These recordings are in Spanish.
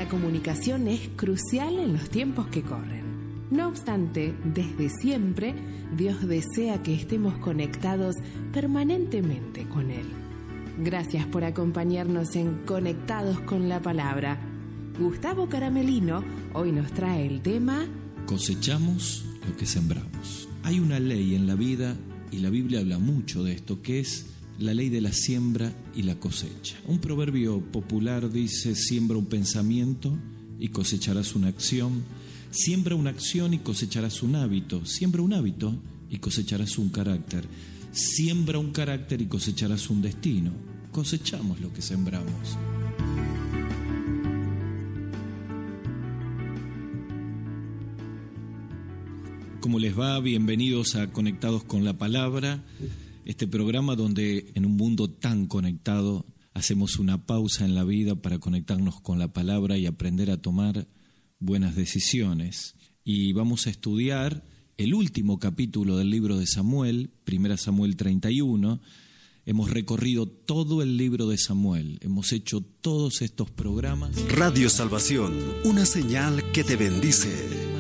la comunicación es crucial en los tiempos que corren. No obstante, desde siempre, Dios desea que estemos conectados permanentemente con Él. Gracias por acompañarnos en Conectados con la Palabra. Gustavo Caramelino hoy nos trae el tema Cosechamos lo que sembramos. Hay una ley en la vida, y la Biblia habla mucho de esto, que es la ley de la siembra y la cosecha. Un proverbio popular dice: siembra un pensamiento y cosecharás una acción. Siembra una acción y cosecharás un hábito. Siembra un hábito y cosecharás un carácter. Siembra un carácter y cosecharás un destino. Cosechamos lo que sembramos. ¿Cómo les va? Bienvenidos a Conectados con la Palabra, este programa donde en un mundo tan conectado hacemos una pausa en la vida para conectarnos con la Palabra y aprender a tomar buenas decisiones. Y vamos a estudiar el último capítulo del libro de Samuel, 1 Samuel 31. Hemos recorrido todo el libro de Samuel, hemos hecho todos estos programas. Radio Salvación, una señal que te bendice.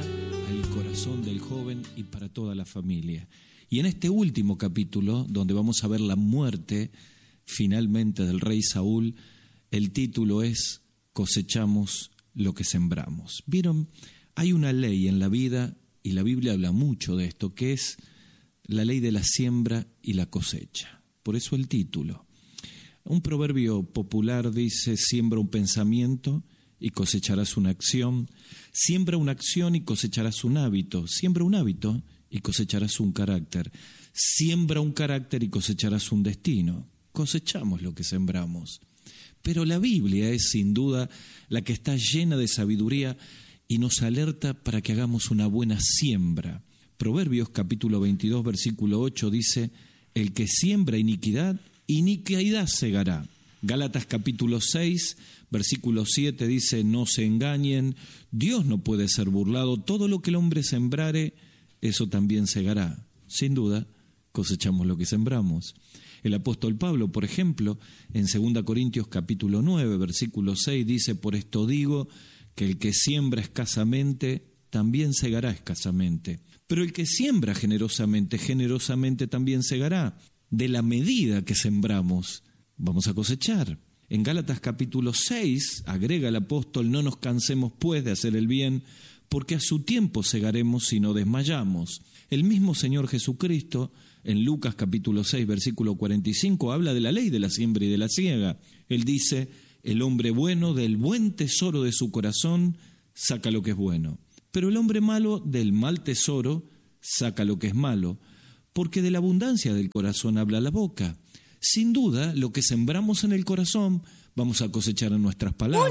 Al corazón del joven y para toda la familia. Y en este último capítulo, donde vamos a ver la muerte finalmente del rey Saúl, el título es Cosechamos lo que sembramos. ¿Vieron? Hay una ley en la vida, y la Biblia habla mucho de esto, que es la ley de la siembra y la cosecha. Por eso el título. Un proverbio popular dice: siembra un pensamiento y cosecharás una acción. Siembra una acción y cosecharás un hábito. Siembra un hábito y cosecharás un carácter. Siembra un carácter y cosecharás un destino. Cosechamos lo que sembramos. Pero la Biblia es sin duda la que está llena de sabiduría y nos alerta para que hagamos una buena siembra. Proverbios capítulo 22, versículo 8 dice: el que siembra iniquidad, iniquidad segará. Gálatas capítulo 6, versículo 7 dice: no se engañen, Dios no puede ser burlado, todo lo que el hombre sembrare, eso también segará. Sin duda, cosechamos lo que sembramos. El apóstol Pablo, por ejemplo, en 2 Corintios capítulo 9, versículo 6, dice: por esto digo que el que siembra escasamente, también segará escasamente. Pero el que siembra generosamente, generosamente también segará. De la medida que sembramos, vamos a cosechar. En Gálatas capítulo 6, agrega el apóstol: no nos cansemos pues de hacer el bien, porque a su tiempo segaremos si no desmayamos. El mismo Señor Jesucristo, en Lucas capítulo 6, versículo 45, habla de la ley de la siembra y de la siega. Él dice: el hombre bueno del buen tesoro de su corazón saca lo que es bueno, pero el hombre malo del mal tesoro saca lo que es malo, porque de la abundancia del corazón habla la boca. Sin duda, lo que sembramos en el corazón vamos a cosechar en nuestras palabras.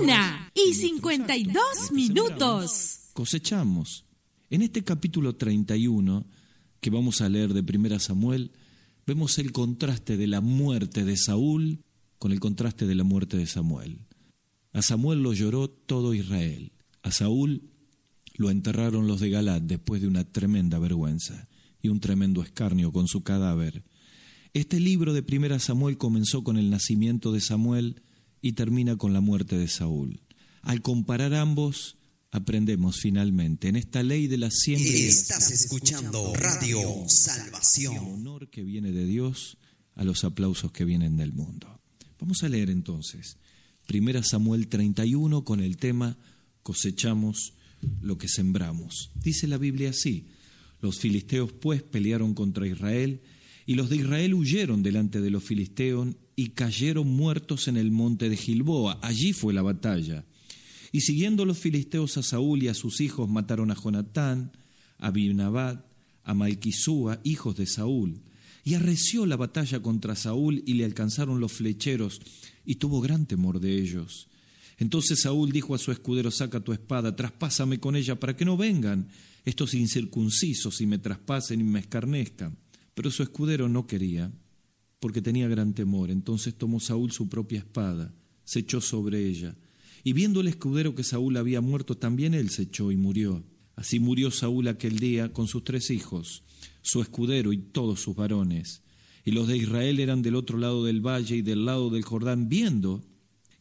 1:52. Cosechamos. En este capítulo 31, que vamos a leer de 1 Samuel, vemos el contraste de la muerte de Saúl con el contraste de la muerte de Samuel. A Samuel lo lloró todo Israel. A Saúl lo enterraron los de Galaad después de una tremenda vergüenza y un tremendo escarnio con su cadáver. Este libro de 1 Samuel comenzó con el nacimiento de Samuel y termina con la muerte de Saúl. Al comparar ambos, aprendemos finalmente en esta ley de la siembra y de la Estás escuchando Radio Salvación. el honor que viene de Dios a los aplausos que vienen del mundo. Vamos a leer entonces 1 Samuel 31 con el tema Cosechamos lo que sembramos. Dice la Biblia así: los filisteos pues pelearon contra Israel, y los de Israel huyeron delante de los filisteos y cayeron muertos en el monte de Gilboa. Allí fue la batalla. Y siguiendo los filisteos a Saúl y a sus hijos, mataron a Jonatán, a Abinadab, a Malquisúa, hijos de Saúl. Y arreció la batalla contra Saúl y le alcanzaron los flecheros, y tuvo gran temor de ellos. Entonces Saúl dijo a su escudero: saca tu espada, traspásame con ella para que no vengan estos incircuncisos y me traspasen y me escarnezcan. Pero su escudero no quería, porque tenía gran temor. Entonces tomó Saúl su propia espada, se echó sobre ella. Y viendo el escudero que Saúl había muerto, también él se echó y murió. Así murió Saúl aquel día con sus 3 hijos, su escudero y todos sus varones. Y los de Israel eran del otro lado del valle y del lado del Jordán, viendo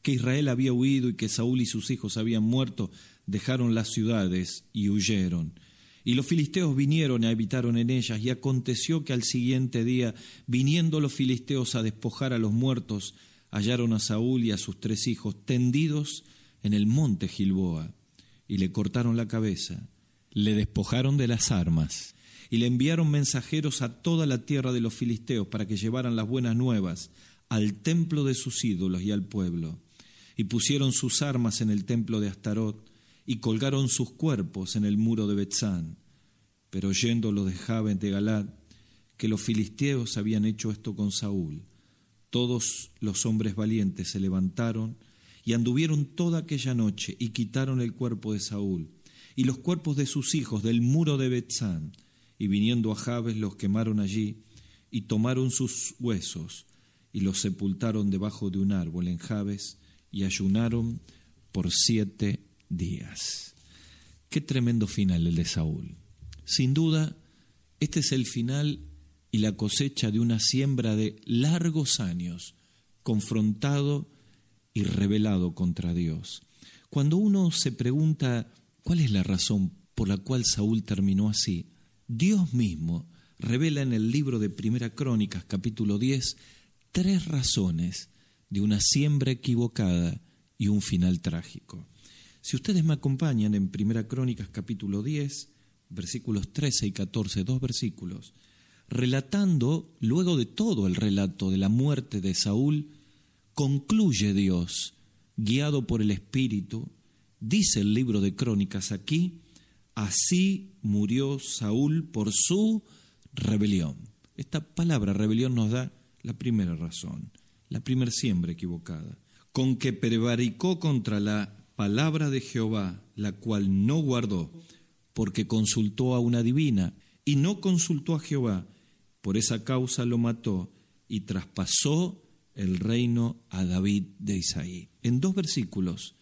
que Israel había huido y que Saúl y sus hijos habían muerto, dejaron las ciudades y huyeron. Y los filisteos vinieron y habitaron en ellas, y aconteció que al siguiente día, viniendo los filisteos a despojar a los muertos, hallaron a Saúl y a sus 3 hijos tendidos en el monte Gilboa, y le cortaron la cabeza, le despojaron de las armas, y le enviaron mensajeros a toda la tierra de los filisteos para que llevaran las buenas nuevas al templo de sus ídolos y al pueblo. Y pusieron sus armas en el templo de Astarot, y colgaron sus cuerpos en el muro de Betzán. Pero oyendo los de Jabes de Galad que los filisteos habían hecho esto con Saúl, todos los hombres valientes se levantaron y anduvieron toda aquella noche y quitaron el cuerpo de Saúl y los cuerpos de sus hijos del muro de Betzán, y viniendo a Jabes los quemaron allí y tomaron sus huesos y los sepultaron debajo de un árbol en Jabes y ayunaron por 7 días. Qué tremendo final el de Saúl. Sin duda, este es el final y la cosecha de una siembra de largos años, confrontado y rebelado contra Dios. Cuando uno se pregunta cuál es la razón por la cual Saúl terminó así, Dios mismo revela en el libro de Primera Crónicas, capítulo 10, 3 razones de una siembra equivocada y un final trágico. Si ustedes me acompañan en Primera Crónicas capítulo 10, versículos 13 y 14, 2 versículos, relatando, luego de todo el relato de la muerte de Saúl, concluye Dios, guiado por el Espíritu, dice el libro de Crónicas aquí, así murió Saúl por su rebelión. Esta palabra rebelión nos da la primera razón, la primera siembra equivocada, con que prevaricó contra la palabra de Jehová, la cual no guardó, porque consultó a una divina, y no consultó a Jehová, por esa causa lo mató, y traspasó el reino a David de Isaí. En 2 versículos,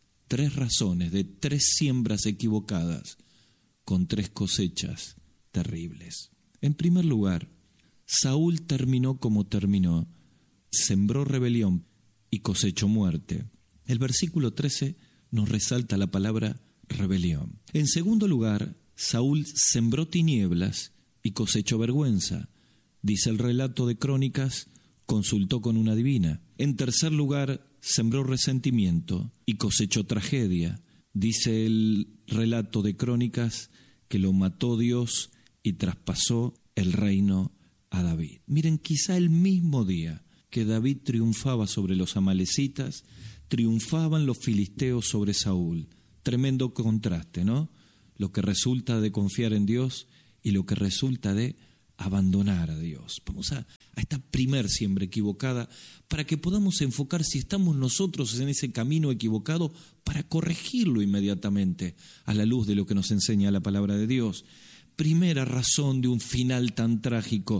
3 razones de 3 siembras equivocadas, con 3 cosechas terribles. En primer lugar, Saúl terminó como terminó, sembró rebelión y cosechó muerte. El versículo 13 nos resalta la palabra rebelión. En segundo lugar, Saúl sembró tinieblas y cosechó vergüenza. Dice el relato de Crónicas, consultó con una divina. En tercer lugar, sembró resentimiento y cosechó tragedia. Dice el relato de Crónicas que lo mató Dios y traspasó el reino a David. Miren, quizá el mismo día que David triunfaba sobre los amalecitas, triunfaban los filisteos sobre Saúl. Tremendo contraste, ¿no? Lo que resulta de confiar en Dios y lo que resulta de abandonar a Dios. Vamos a esta primer siembra equivocada para que podamos enfocar si estamos nosotros en ese camino equivocado para corregirlo inmediatamente a la luz de lo que nos enseña la palabra de Dios. Primera razón de un final tan trágico: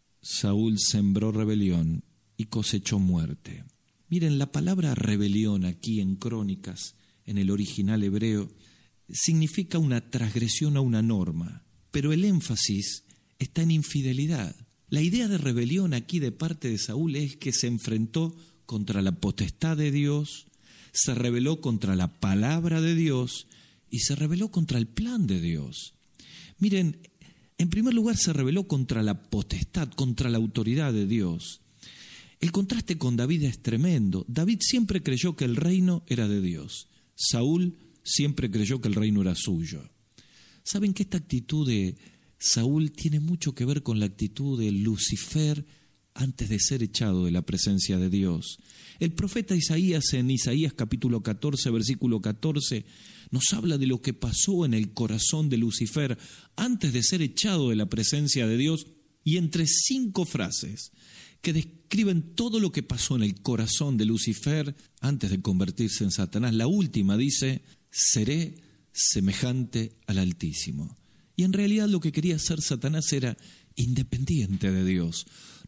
Saúl sembró rebelión y cosechó muerte. Miren, la palabra rebelión aquí en Crónicas, en el original hebreo, significa una transgresión a una norma, pero el énfasis está en infidelidad. La idea de rebelión aquí de parte de Saúl es que se enfrentó contra la potestad de Dios, se rebeló contra la palabra de Dios y se rebeló contra el plan de Dios. Miren, en primer lugar se rebeló contra la potestad, contra la autoridad de Dios. El contraste con David es tremendo. David siempre creyó que el reino era de Dios. Saúl siempre creyó que el reino era suyo. ¿Saben que esta actitud de Saúl tiene mucho que ver con la actitud de Lucifer antes de ser echado de la presencia de Dios? El profeta Isaías, en Isaías capítulo 14, versículo 14, nos habla de lo que pasó en el corazón de Lucifer antes de ser echado de la presencia de Dios, y entre 5 frases que describen todo lo que pasó en el corazón de Lucifer antes de convertirse en Satanás. La última dice: seré semejante al Altísimo. Y en realidad lo que quería hacer Satanás era independiente de Dios,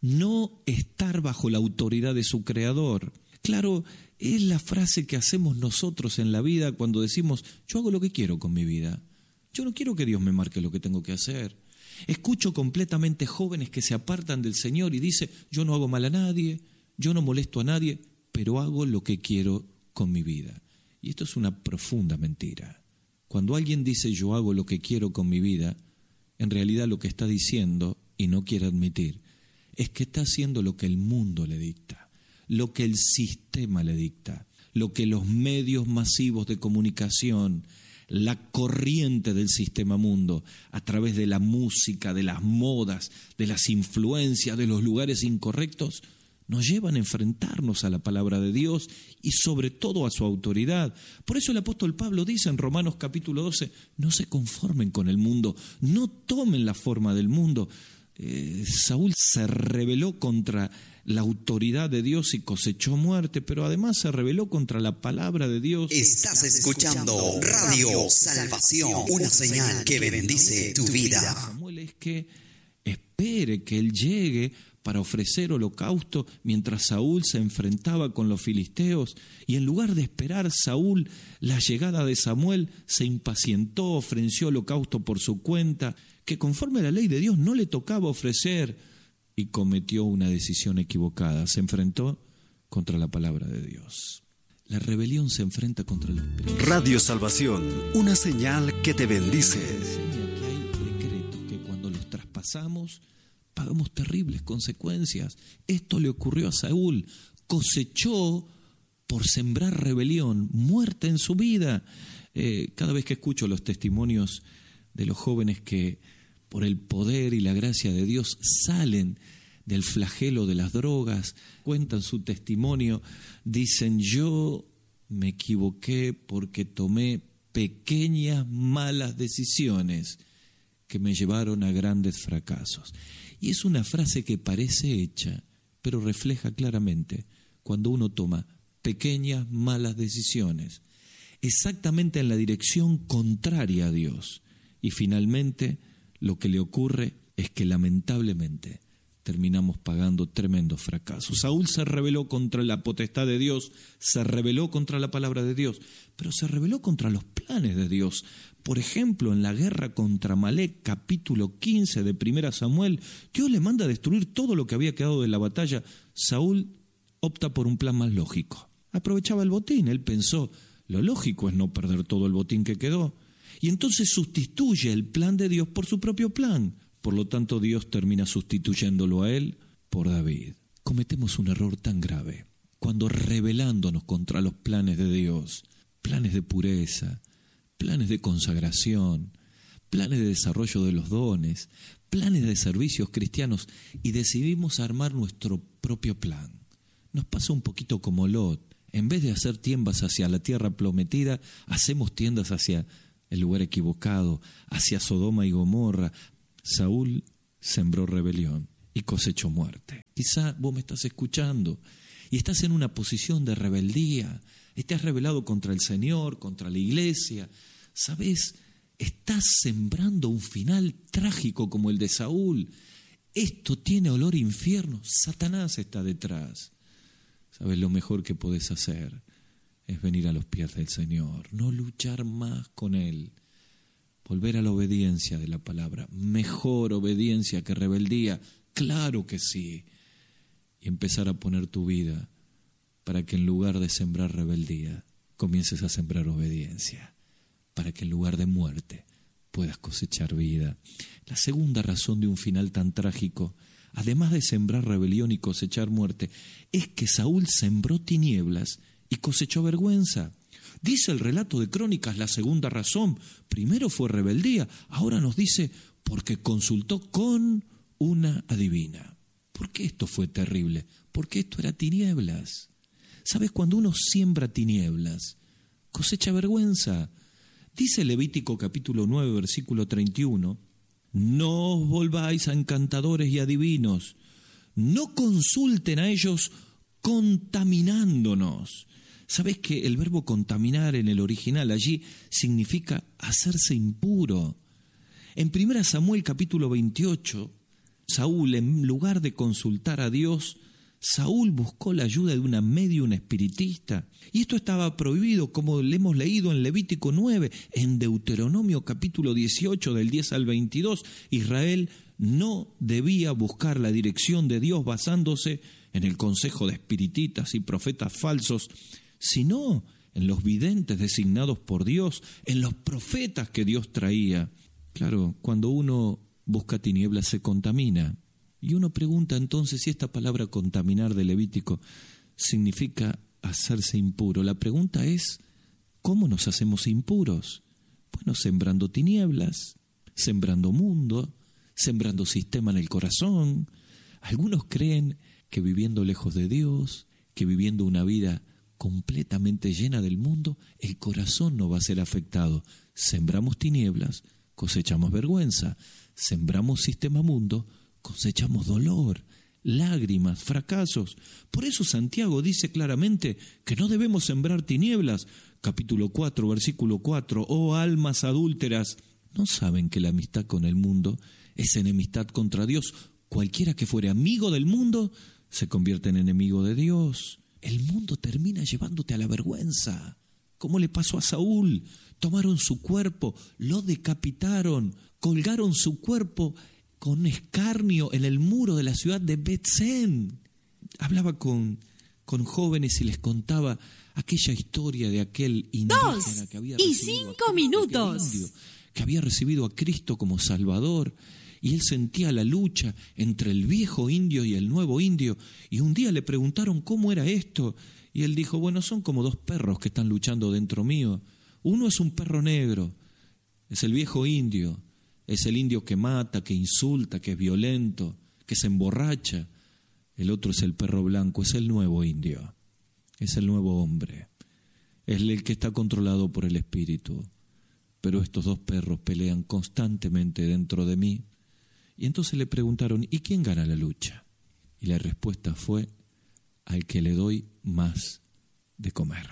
no estar bajo la autoridad de su creador. Claro, es la frase que hacemos nosotros en la vida cuando decimos: yo hago lo que quiero con mi vida, yo no quiero que Dios me marque lo que tengo que hacer. Escucho completamente jóvenes que se apartan del Señor y dicen: yo no hago mal a nadie, yo no molesto a nadie. pero hago lo que quiero con mi vida. Y esto es una profunda mentira. Cuando alguien dice yo hago lo que quiero con mi vida, en realidad lo que está diciendo, y no quiere admitir, es que está haciendo lo que el mundo le dicta, lo que el sistema le dicta, lo que los medios masivos de comunicación, la corriente del sistema mundo, a través de la música, de las modas, de las influencias, de los lugares incorrectos, nos llevan a enfrentarnos a la palabra de Dios y sobre todo a su autoridad. Por eso el apóstol Pablo dice en Romanos capítulo 12, no se conformen con el mundo, no tomen la forma del mundo. Saúl se rebeló contra la autoridad de Dios y cosechó muerte, pero además se rebeló contra la palabra de Dios. Estás escuchando Radio Salvación, una señal que bendice tu vida. Samuel es que espere que él llegue para ofrecer holocausto mientras Saúl se enfrentaba con los filisteos, y en lugar de esperar Saúl la llegada de Samuel, se impacientó, ofreció holocausto por su cuenta, que conforme a la ley de Dios no le tocaba ofrecer, y cometió una decisión equivocada, se enfrentó contra la palabra de Dios. La rebelión se enfrenta contra los principios. Radio Salvación, una señal que te bendice. Enseña que hay decretos que cuando los traspasamos pagamos terribles consecuencias. Esto le ocurrió a Saúl, cosechó por sembrar rebelión, muerte en su vida. Cada vez que escucho los testimonios de los jóvenes que por el poder y la gracia de Dios salen del flagelo de las drogas, cuentan su testimonio, dicen: yo me equivoqué porque tomé pequeñas malas decisiones que me llevaron a grandes fracasos. Y es una frase que parece hecha, pero refleja claramente cuando uno toma pequeñas malas decisiones, exactamente en la dirección contraria a Dios. Y finalmente lo que le ocurre es que lamentablemente terminamos pagando tremendos fracasos. Saúl se rebeló contra la potestad de Dios, se rebeló contra la palabra de Dios, pero se rebeló contra los planes de Dios. Por ejemplo, en la guerra contra Amalec, capítulo 15 de 1 Samuel, Dios le manda a destruir todo lo que había quedado de la batalla. Saúl opta por un plan más lógico. Aprovechaba el botín, él pensó, lo lógico es no perder todo el botín que quedó. Y entonces sustituye el plan de Dios por su propio plan. Por lo tanto, Dios termina sustituyéndolo a él por David. Cometemos un error tan grave cuando, rebelándonos contra los planes de Dios, planes de pureza, planes de consagración, planes de desarrollo de los dones, planes de servicios cristianos, y decidimos armar nuestro propio plan. Nos pasa un poquito como Lot. En vez de hacer tiendas hacia la tierra prometida, hacemos tiendas hacia el lugar equivocado, hacia Sodoma y Gomorra. Saúl sembró rebelión y cosechó muerte. Quizá vos me estás escuchando y estás en una posición de rebeldía, te has rebelado contra el Señor, contra la iglesia. ¿Sabes? Estás sembrando un final trágico como el de Saúl. Esto tiene olor a infierno. Satanás está detrás. ¿Sabes? Lo mejor que podés hacer es venir a los pies del Señor, no luchar más con Él, volver a la obediencia de la palabra. Mejor obediencia que rebeldía, claro que sí, y empezar a poner tu vida para que en lugar de sembrar rebeldía, comiences a sembrar obediencia, para que en lugar de muerte puedas cosechar vida. La segunda razón de un final tan trágico, además de sembrar rebelión y cosechar muerte, es que Saúl sembró tinieblas y cosechó vergüenza. Dice el relato de Crónicas la segunda razón. Primero fue rebeldía, ahora nos dice porque consultó con una adivina. ¿Por qué esto fue terrible? Porque esto era tinieblas. ¿Sabes? Cuando uno siembra tinieblas, cosecha vergüenza. Dice Levítico capítulo 9, versículo 31, no os volváis a encantadores y adivinos, no consulten a ellos contaminándonos. ¿Sabes que el verbo contaminar en el original allí significa hacerse impuro? En 1 Samuel capítulo 28, Saúl, en lugar de consultar a Dios, Saúl buscó la ayuda de una medium espiritista. Y esto estaba prohibido, como le hemos leído en Levítico 9, en Deuteronomio capítulo 18, del 10 al 22. Israel no debía buscar la dirección de Dios basándose en el consejo de espiritistas y profetas falsos, sino en los videntes designados por Dios, en los profetas que Dios traía. Claro, cuando uno busca tinieblas se contamina. Y uno pregunta entonces si esta palabra contaminar de Levítico significa hacerse impuro. La pregunta es, ¿cómo nos hacemos impuros? Bueno, sembrando tinieblas, sembrando mundo, sembrando sistema en el corazón. Algunos creen que viviendo lejos de Dios, que viviendo una vida completamente llena del mundo, el corazón no va a ser afectado. Sembramos tinieblas, cosechamos vergüenza. Sembramos sistema mundo, cosechamos dolor, lágrimas, fracasos. Por eso Santiago dice claramente que no debemos sembrar tinieblas. Capítulo 4, versículo 4, oh almas adúlteras, ¿no saben que la amistad con el mundo es enemistad contra Dios? Cualquiera que fuere amigo del mundo se convierte en enemigo de Dios. El mundo termina llevándote a la vergüenza, como le pasó a Saúl. Tomaron su cuerpo, lo decapitaron, colgaron su cuerpo con escarnio en el muro de la ciudad de Bet-Sen. Hablaba con jóvenes y les contaba aquella historia de aquel indígena que había que había recibido a Cristo como Salvador, y él sentía la lucha entre el viejo indio y el nuevo indio, y un día le preguntaron cómo era esto, y él dijo, bueno, son como dos perros que están luchando dentro mío. Uno es un perro negro, es el viejo indio, es el indio que mata, que insulta, que es violento, que se emborracha. El otro es el perro blanco, es el nuevo indio, es el nuevo hombre, es el que está controlado por el Espíritu. Pero estos dos perros pelean constantemente dentro de mí. Y entonces le preguntaron, ¿y quién gana la lucha? Y la respuesta fue, al que le doy más de comer.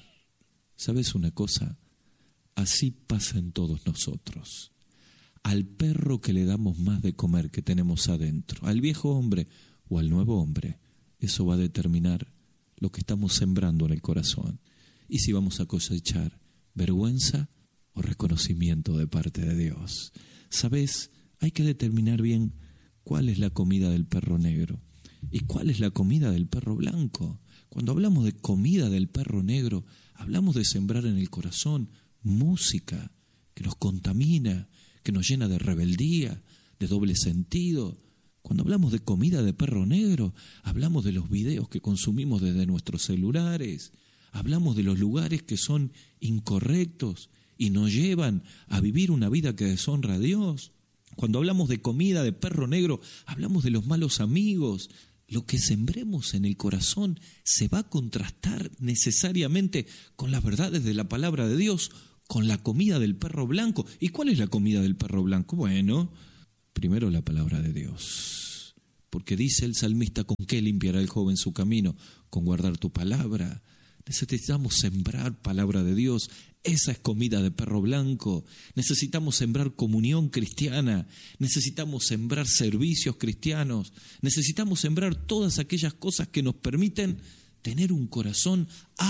¿Sabes una cosa? Así pasa en todos nosotros. Al perro que le damos más de comer que tenemos adentro, al viejo hombre o al nuevo hombre, eso va a determinar lo que estamos sembrando en el corazón. Y si vamos a cosechar vergüenza o reconocimiento de parte de Dios. ¿Sabes? Hay que determinar bien cuál es la comida del perro negro y cuál es la comida del perro blanco. Cuando hablamos de comida del perro negro, hablamos de sembrar en el corazón música que nos contamina, que nos llena de rebeldía, de doble sentido. Cuando hablamos de comida de perro negro, hablamos de los videos que consumimos desde nuestros celulares, hablamos de los lugares que son incorrectos y nos llevan a vivir una vida que deshonra a Dios. Cuando hablamos de comida de perro negro, hablamos de los malos amigos. Lo que sembremos en el corazón se va a contrastar necesariamente con las verdades de la palabra de Dios, con la comida del perro blanco. ¿Y cuál es la comida del perro blanco? Bueno, primero la palabra de Dios. Porque dice el salmista, ¿con qué limpiará el joven su camino? Con guardar tu palabra. Necesitamos sembrar palabra de Dios. Esa es comida de perro blanco. Necesitamos sembrar comunión cristiana. Necesitamos sembrar servicios cristianos. Necesitamos sembrar todas aquellas cosas que nos permiten tener un corazón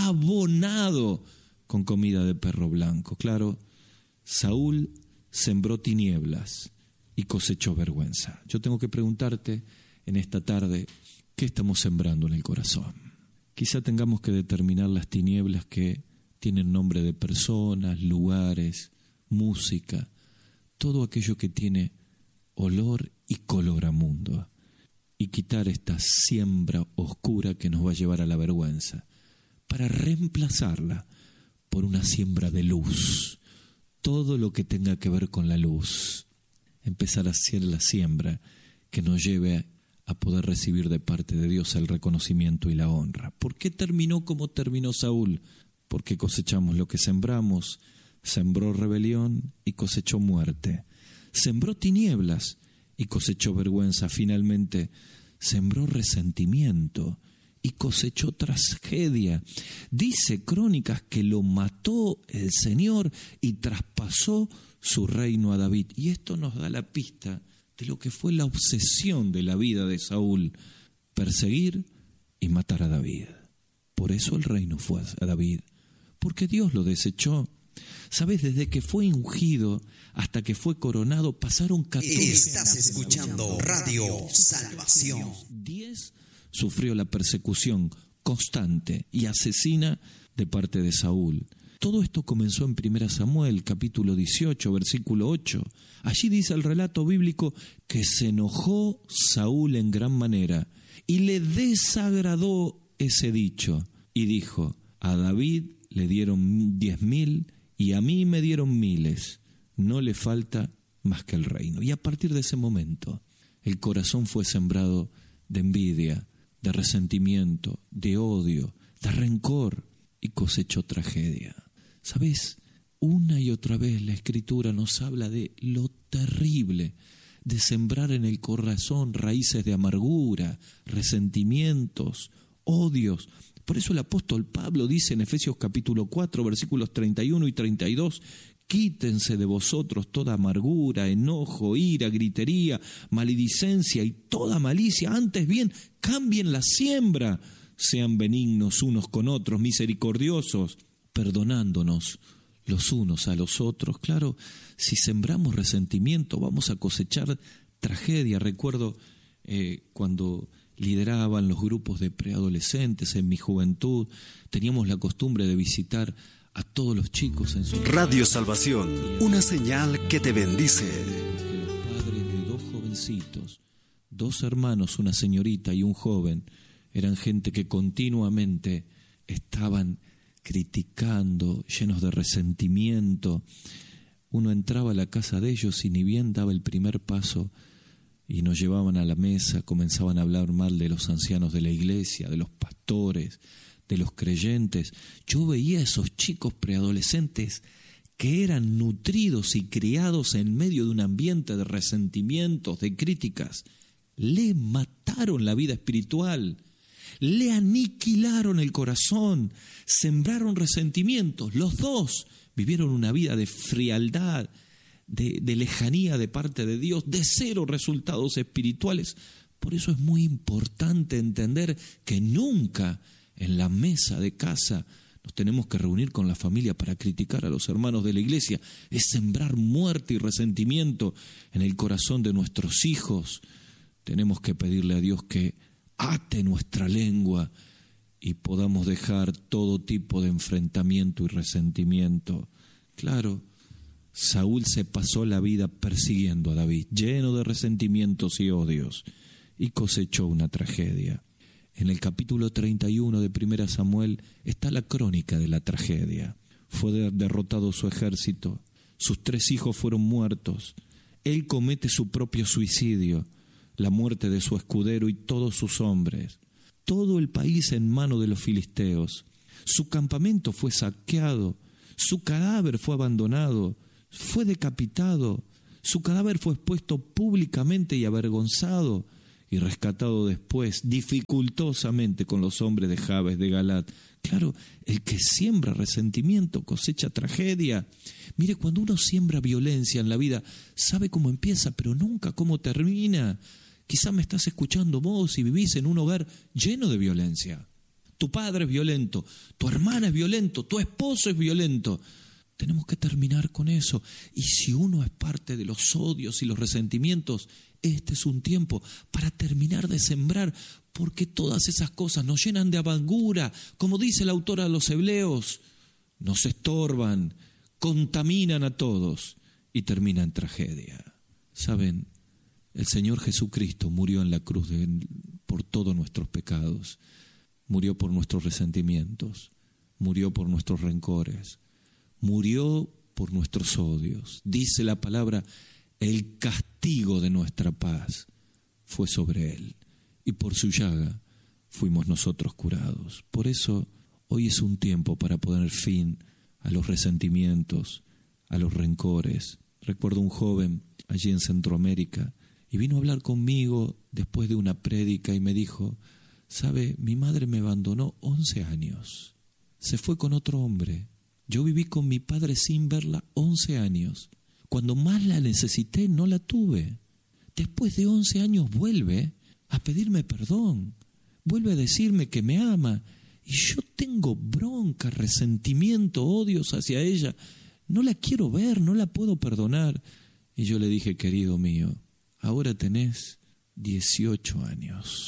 abonado con comida de perro blanco. Claro, Saúl sembró tinieblas y cosechó vergüenza. Yo tengo que preguntarte en esta tarde, ¿qué estamos sembrando en el corazón? Quizá tengamos que determinar las tinieblas que tienen nombre de personas, lugares, música, todo aquello que tiene olor y color a mundo, y quitar esta siembra oscura que nos va a llevar a la vergüenza, para reemplazarla por una siembra de luz. Todo lo que tenga que ver con la luz, empezar a hacer la siembra que nos lleve a poder recibir de parte de Dios el reconocimiento y la honra. ¿Por qué terminó como terminó Saúl? Porque cosechamos lo que sembramos. Sembró rebelión y cosechó muerte. Sembró tinieblas y cosechó vergüenza. Finalmente, sembró resentimiento y cosechó tragedia. Dice Crónicas que lo mató el Señor y traspasó su reino a David. Y esto nos da la pista de lo que fue la obsesión de la vida de Saúl, perseguir y matar a David. Por eso el reino fue a David, porque Dios lo desechó. ¿Sabes? Desde que fue ungido hasta que fue coronado pasaron 14 años. Estás escuchando Radio Salvación. 10 sufrió la persecución constante y asesina de parte de Saúl. Todo esto comenzó en 1 Samuel, capítulo 18, versículo 8. Allí dice el relato bíblico que se enojó Saúl en gran manera y le desagradó ese dicho y dijo: a David le dieron 10.000 y a mí me dieron 1.000, no le falta más que el reino. Y a partir de ese momento el corazón fue sembrado de envidia, de resentimiento, de odio, de rencor y cosechó tragedia. ¿Sabes? Una y otra vez la Escritura nos habla de lo terrible de sembrar en el corazón raíces de amargura, resentimientos, odios. Por eso el apóstol Pablo dice en Efesios capítulo 4, versículos 31 y 32, quítense de vosotros toda amargura, enojo, ira, gritería, maledicencia y toda malicia. Antes bien, cambien la siembra, sean benignos unos con otros, misericordiosos, perdonándonos los unos a los otros. Claro, si sembramos resentimiento vamos a cosechar tragedia. Recuerdo cuando lideraban los grupos de preadolescentes en mi juventud, teníamos la costumbre de visitar a todos los chicos en su Radio Salvación, una señal que te bendice. Que los padres de 2 jovencitos, 2 hermanos, una señorita y un joven, eran gente que continuamente estaban criticando, llenos de resentimiento. Uno entraba a la casa de ellos y ni bien daba el primer paso y nos llevaban a la mesa, comenzaban a hablar mal de los ancianos de la iglesia, de los pastores, de los creyentes. Yo veía a esos chicos preadolescentes que eran nutridos y criados en medio de un ambiente de resentimientos, de críticas. Le mataron la vida espiritual, le aniquilaron el corazón, sembraron resentimientos. Los 2 vivieron una vida de frialdad, de lejanía de parte de Dios, de 0 resultados espirituales. Por eso es muy importante entender que nunca en la mesa de casa nos tenemos que reunir con la familia para criticar a los hermanos de la iglesia. Es sembrar muerte y resentimiento en el corazón de nuestros hijos. Tenemos que pedirle a Dios que ate nuestra lengua y podamos dejar todo tipo de enfrentamiento y resentimiento. Claro, Saúl se pasó la vida persiguiendo a David, lleno de resentimientos y odios, y cosechó una tragedia. En el capítulo 31 de 1 Samuel está la crónica de la tragedia. Fue derrotado su ejército, sus 3 hijos fueron muertos, él comete su propio suicidio, la muerte de su escudero y todos sus hombres, todo el país en manos de los filisteos. Su campamento fue saqueado, su cadáver fue abandonado, fue decapitado, su cadáver fue expuesto públicamente y avergonzado y rescatado después, dificultosamente, con los hombres de Jabes de Galat. Claro, el que siembra resentimiento cosecha tragedia. Mire, cuando uno siembra violencia en la vida, sabe cómo empieza, pero nunca cómo termina. Quizá me estás escuchando vos y vivís en un hogar lleno de violencia. Tu padre es violento, tu hermana es violento, tu esposo es violento. Tenemos que terminar con eso. Y si uno es parte de los odios y los resentimientos, este es un tiempo para terminar de sembrar, porque todas esas cosas nos llenan de amargura, como dice el autor a los Hebreos, nos estorban, contaminan a todos y terminan en tragedia. ¿Saben? El Señor Jesucristo murió en la cruz por todos nuestros pecados, murió por nuestros resentimientos, murió por nuestros rencores, murió por nuestros odios. Dice la palabra, el castigo de nuestra paz fue sobre él, y por su llaga fuimos nosotros curados. Por eso hoy es un tiempo para poner fin a los resentimientos, a los rencores. Recuerdo un joven allí en Centroamérica y vino a hablar conmigo después de una prédica y me dijo, ¿sabe? Mi madre me abandonó 11 años, se fue con otro hombre. Yo viví con mi padre sin verla 11 años. Cuando más la necesité, no la tuve. Después de 11 años vuelve a pedirme perdón. Vuelve a decirme que me ama. Y yo tengo bronca, resentimiento, odios hacia ella. No la quiero ver, no la puedo perdonar. Y yo le dije, querido mío, ahora tenés 18 años.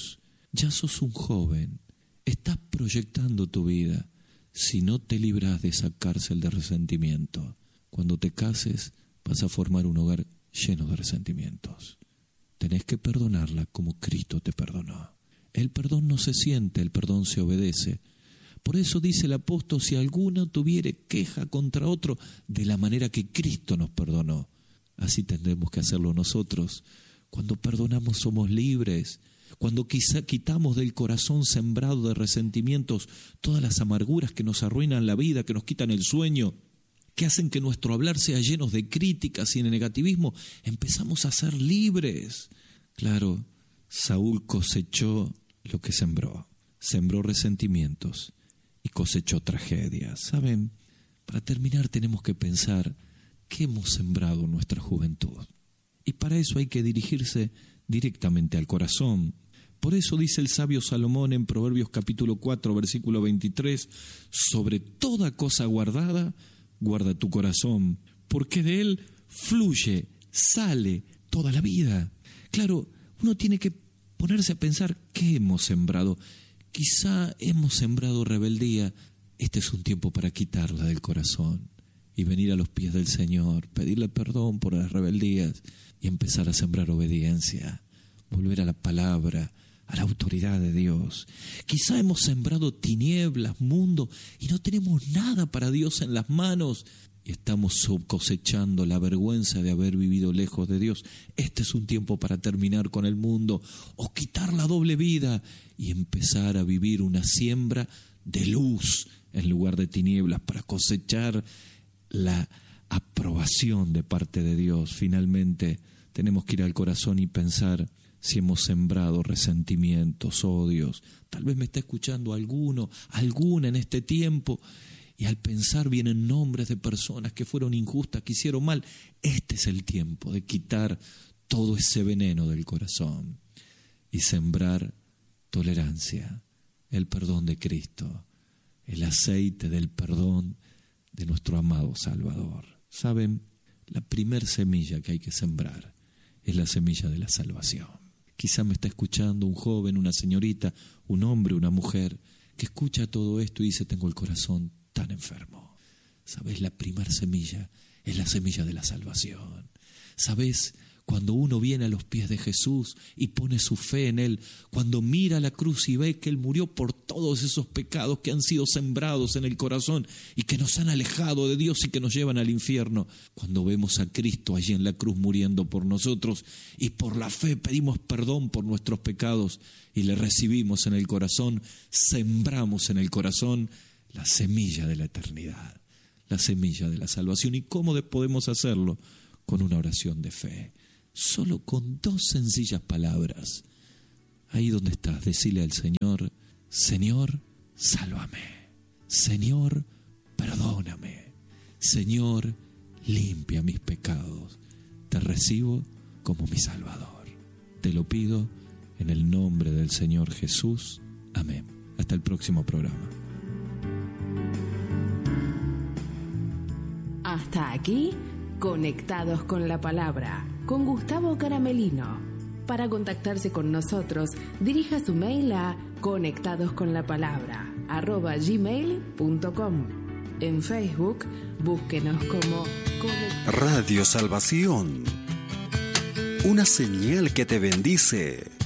Ya sos un joven, estás proyectando tu vida. Si no te libras de esa cárcel de resentimiento, cuando te cases vas a formar un hogar lleno de resentimientos. Tenés que perdonarla como Cristo te perdonó. El perdón no se siente, el perdón se obedece. Por eso dice el apóstol, si alguno tuviere queja contra otro, de la manera que Cristo nos perdonó. Así tendremos que hacerlo nosotros. Cuando perdonamos somos libres. Cuando quizá quitamos del corazón sembrado de resentimientos todas las amarguras que nos arruinan la vida, que nos quitan el sueño, que hacen que nuestro hablar sea lleno de críticas y de negativismo, empezamos a ser libres. Claro, Saúl cosechó lo que sembró. Sembró resentimientos y cosechó tragedias. ¿Saben? Para terminar tenemos que pensar qué hemos sembrado en nuestra juventud. Y para eso hay que dirigirse directamente al corazón. Por eso dice el sabio Salomón en Proverbios capítulo 4, versículo 23, sobre toda cosa guardada, guarda tu corazón, porque de él fluye, sale toda la vida. Claro, uno tiene que ponerse a pensar qué hemos sembrado. Quizá hemos sembrado rebeldía. Este es un tiempo para quitarla del corazón y venir a los pies del Señor, pedirle perdón por las rebeldías y empezar a sembrar obediencia, volver a la palabra, a la autoridad de Dios. Quizá hemos sembrado tinieblas, mundo, y no tenemos nada para Dios en las manos y estamos cosechando la vergüenza de haber vivido lejos de Dios. Este es un tiempo para terminar con el mundo o quitar la doble vida y empezar a vivir una siembra de luz en lugar de tinieblas para cosechar la aprobación de parte de Dios. Finalmente tenemos que ir al corazón y pensar si hemos sembrado resentimientos, odios. Tal vez me está escuchando alguna en este tiempo, y al pensar vienen nombres de personas que fueron injustas, que hicieron mal. Este es el tiempo de quitar todo ese veneno del corazón y sembrar tolerancia, el perdón de Cristo, el aceite del perdón de nuestro amado Salvador. ¿Saben? La primer semilla que hay que sembrar es la semilla de la salvación. Quizá me está escuchando un joven, una señorita, un hombre, una mujer, que escucha todo esto y dice, tengo el corazón tan enfermo. ¿Sabes? La primer semilla es la semilla de la salvación. ¿Sabes? Cuando uno viene a los pies de Jesús y pone su fe en Él, cuando mira la cruz y ve que Él murió por todos esos pecados que han sido sembrados en el corazón y que nos han alejado de Dios y que nos llevan al infierno, cuando vemos a Cristo allí en la cruz muriendo por nosotros y por la fe pedimos perdón por nuestros pecados y le recibimos en el corazón, sembramos en el corazón la semilla de la eternidad, la semilla de la salvación. ¿Y cómo podemos hacerlo? Con una oración de fe. Solo con 2 sencillas palabras. Ahí donde estás, decile al Señor, Señor, sálvame. Señor, perdóname. Señor, limpia mis pecados. Te recibo como mi Salvador. Te lo pido en el nombre del Señor Jesús. Amén. Hasta el próximo programa. Hasta aquí, Conectados con la Palabra, con Gustavo Caramelino. Para contactarse con nosotros, dirija su mail a conectadosconlapalabra@gmail.com. En Facebook, búsquenos como Radio Salvación, una señal que te bendice.